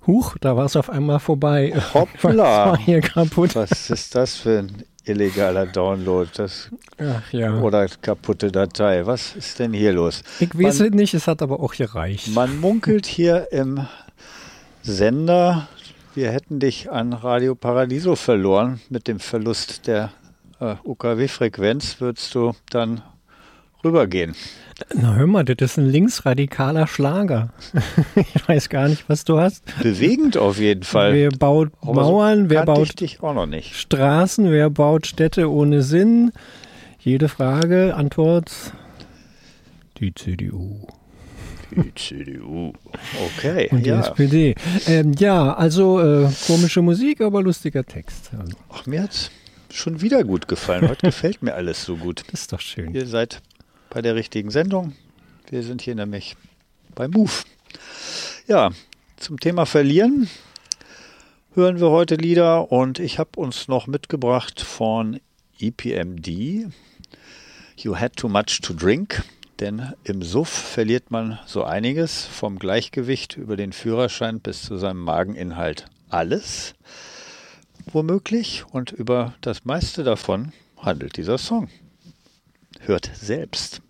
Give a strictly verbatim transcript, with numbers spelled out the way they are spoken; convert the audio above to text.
Huch, da war es auf einmal vorbei. Hoppla. Was war hier kaputt? Was ist das für ein illegaler Download? Das Ach ja. Oder kaputte Datei. Was ist denn hier los? Ich weiß es nicht, es hat aber auch gereicht. Man munkelt hier im Sender, wir hätten dich an Radio Paradiso verloren. Mit dem Verlust der äh, U K W-Frequenz würdest du dann rübergehen. Na hör mal, das ist ein linksradikaler Schlager. Ich weiß gar nicht, was du hast. Bewegend auf jeden Fall. Wer baut Aber Mauern, so wer kannte baut ich dich auch noch nicht. Straßen, wer baut Städte ohne Sinn? Jede Frage, Antwort, die C D U. Die C D U. Okay. Und die ja. S P D. Ähm, ja, also äh, komische Musik, aber lustiger Text. Also, Ach, mir hat es schon wieder gut gefallen. Heute gefällt mir alles so gut. das ist doch schön. Ihr seid bei der richtigen Sendung. Wir sind hier nämlich bei Move. Ja, zum Thema Verlieren hören wir heute Lieder und ich habe uns noch mitgebracht von E P M D. You had too much to drink. Denn im Suff verliert man so einiges, vom Gleichgewicht über den Führerschein bis zu seinem Mageninhalt. Alles womöglich und über das meiste davon handelt dieser Song. Hört selbst.